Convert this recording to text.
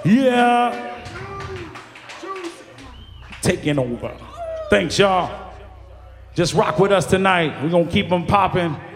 Yeah. Taking over. Thanks, y'all. Just rock with us tonight. We're going to keep them popping.